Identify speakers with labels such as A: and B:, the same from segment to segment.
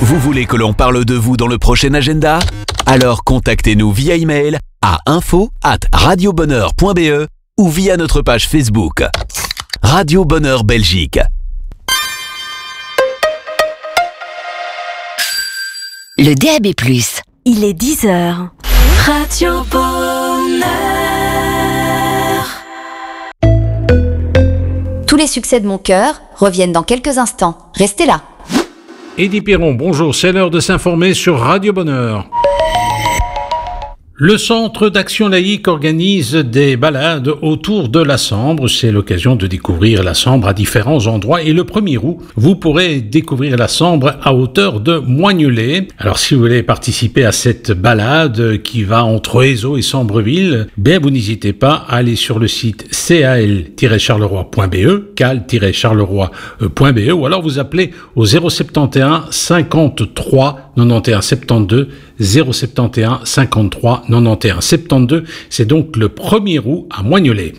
A: Vous voulez que l'on parle de vous dans le prochain agenda? Alors contactez-nous via email à info@radiobonheur.be ou via notre page Facebook. Radio Bonheur Belgique.
B: Le DAB+.
C: Il est 10h. Radio Bonheur.
B: Tous les succès de mon cœur reviennent dans quelques instants. Restez là.
D: Eddy Piron, bonjour, c'est l'heure de s'informer sur Radio Bonheur. Le Centre d'Action Laïque organise des balades autour de la Sambre. C'est l'occasion de découvrir la Sambre à différents endroits. Et le 1er août, vous pourrez découvrir la Sambre à hauteur de Moignolet. Alors si vous voulez participer à cette balade qui va entre Ézot et Sambreville, vous n'hésitez pas à aller sur le site cal-charleroi.be, cal-charleroi.be, ou alors vous appelez au 071 53 91 72, 071 53 91 72. C'est donc le 1er août à Moignolet.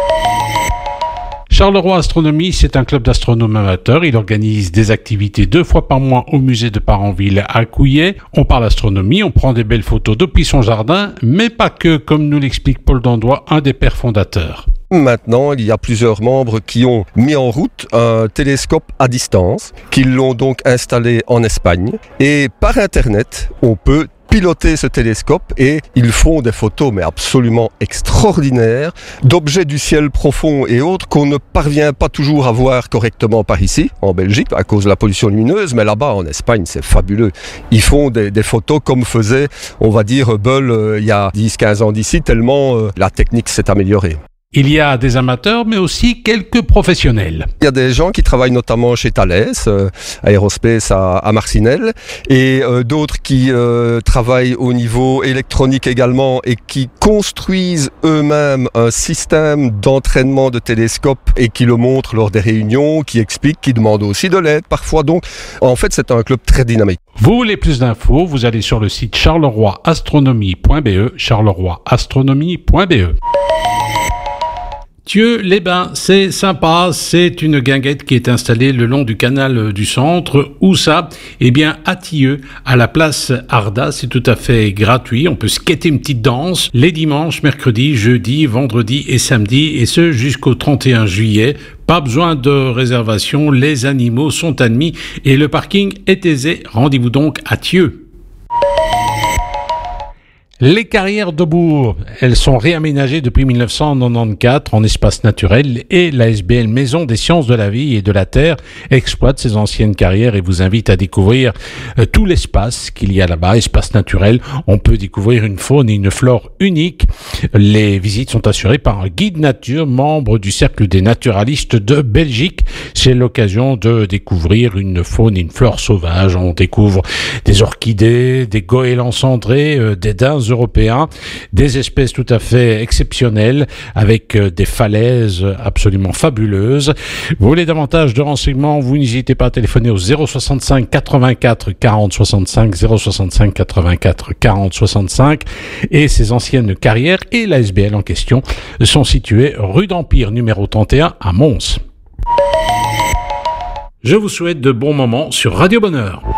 D: Charleroi Astronomie, c'est un club d'astronomes amateurs. Il organise des activités 2 fois par mois au musée de Parenville à Couillet. On parle astronomie, on prend des belles photos depuis son jardin, mais pas que, comme nous l'explique Paul Dandois, un des pères fondateurs.
E: Maintenant, il y a plusieurs membres qui ont mis en route un télescope à distance, qu'ils l'ont donc installé en Espagne. Et par Internet, on peut piloter ce télescope et ils font des photos mais absolument extraordinaires d'objets du ciel profond et autres qu'on ne parvient pas toujours à voir correctement par ici, en Belgique, à cause de la pollution lumineuse, mais là-bas en Espagne c'est fabuleux. Ils font des photos comme faisait, on va dire, Hubble il y a 10-15 ans d'ici, tellement la technique s'est améliorée.
D: Il y a des amateurs, mais aussi quelques professionnels.
E: Il y a des gens qui travaillent notamment chez Thales, Aerospace à Marcinelle, et d'autres qui travaillent au niveau électronique également et qui construisent eux-mêmes un système d'entraînement de télescope et qui le montrent lors des réunions, qui expliquent, qui demandent aussi de l'aide parfois. Donc, en fait, c'est un club très dynamique.
D: Vous voulez plus d'infos, vous allez sur le site charleroi-astronomie.be, charleroi-astronomie.be. Thieux-les-Bains, c'est sympa, c'est une guinguette qui est installée le long du canal du centre. Où ça? Eh bien, à Thieux, à la place Arda, c'est tout à fait gratuit. On peut skater une petite danse les dimanches, mercredis, jeudis, vendredis et samedis, et ce jusqu'au 31 juillet. Pas besoin de réservation, les animaux sont admis et le parking est aisé. Rendez-vous donc à Thieux. Les carrières de Bourg, elles sont réaménagées depuis 1994 en espace naturel et l'ASBL Maison des Sciences de la Vie et de la Terre exploite ces anciennes carrières et vous invite à découvrir tout l'espace qu'il y a là-bas, espace naturel. On peut découvrir une faune et une flore uniques. Les visites sont assurées par un guide nature, membre du Cercle des naturalistes de Belgique. C'est l'occasion de découvrir une faune et une flore sauvage. On découvre des orchidées, des goélands cendrés, des daims européens, des espèces tout à fait exceptionnelles avec des falaises absolument fabuleuses. Vous voulez davantage de renseignements, vous n'hésitez pas à téléphoner au 065 84 40 65, 065 84 40 65 et ces anciennes carrières et la SBL en question sont situées rue d'Empire numéro 31 à Mons. Je vous souhaite de bons moments sur Radio Bonheur.